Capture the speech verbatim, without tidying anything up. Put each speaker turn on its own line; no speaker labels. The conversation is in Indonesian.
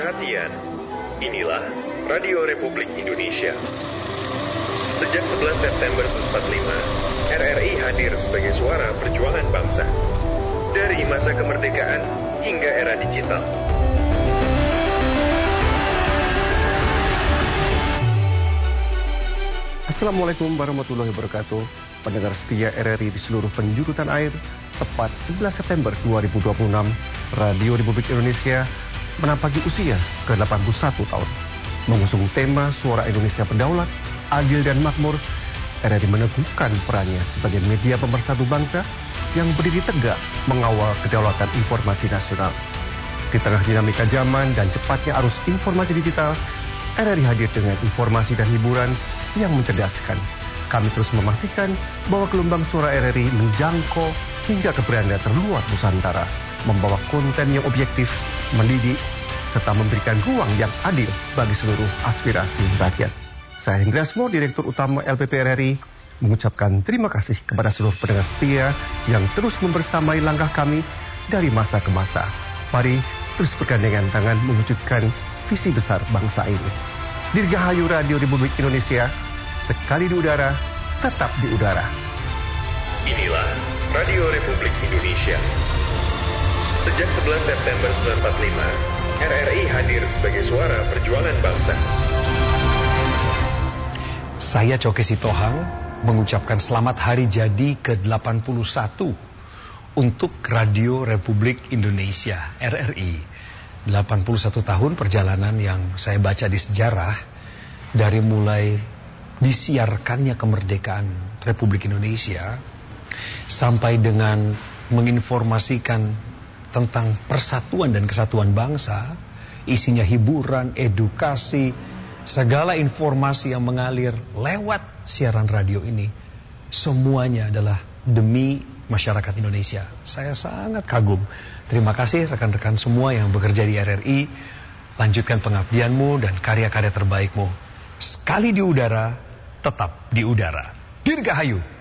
Perhatian, inilah Radio Republik Indonesia. Sejak sebelas September seribu sembilan ratus empat puluh lima, R R I hadir sebagai suara perjuangan bangsa. Dari masa kemerdekaan hingga era digital.
Assalamualaikum warahmatullahi wabarakatuh. Pendengar setia R R I di seluruh penjuru tanah air, tepat sebelas September dua ribu dua puluh enam, Radio Republik Indonesia menapaki usia ke delapan puluh satu tahun. Mengusung tema Suara Indonesia Berdaulat, Adil dan Makmur, R R I meneguhkan perannya sebagai media pemersatu bangsa yang berdiri tegak mengawal kedaulatan informasi nasional. Di tengah dinamika zaman dan cepatnya arus informasi digital, R R I hadir dengan informasi dan hiburan yang mencerdaskan. Kami terus memastikan bahwa gelombang suara R R I menjangkau hingga ke beranda terluar Nusantara, membawa konten yang objektif, mendidik, serta memberikan ruang yang adil bagi seluruh aspirasi rakyat. Saya Hendriasmo, Direktur Utama L P P R R I, mengucapkan terima kasih kepada seluruh pendengar setia yang terus membersamai langkah kami dari masa ke masa. Mari terus bergandengan tangan mewujudkan visi besar bangsa ini. Dirgahayu Radio Republik Indonesia, sekali di udara, tetap di udara.
Inilah Radio Republik Indonesia. Sejak sebelas September seribu sembilan ratus empat puluh lima, R R I hadir sebagai suara perjuangan bangsa.
Saya Coke Sitohang mengucapkan selamat hari jadi ke delapan puluh satu untuk Radio Republik Indonesia, R R I. delapan puluh satu tahun perjalanan yang saya baca di sejarah, dari mulai disiarkannya kemerdekaan Republik Indonesia sampai dengan menginformasikan tentang persatuan dan kesatuan bangsa, isinya hiburan, edukasi, segala informasi yang mengalir lewat siaran radio ini, semuanya adalah demi masyarakat Indonesia. Saya sangat kagum. Terima kasih rekan-rekan semua yang bekerja di R R I. Lanjutkan pengabdianmu dan karya-karya terbaikmu. Sekali di udara, tetap di udara. Dirgahayu.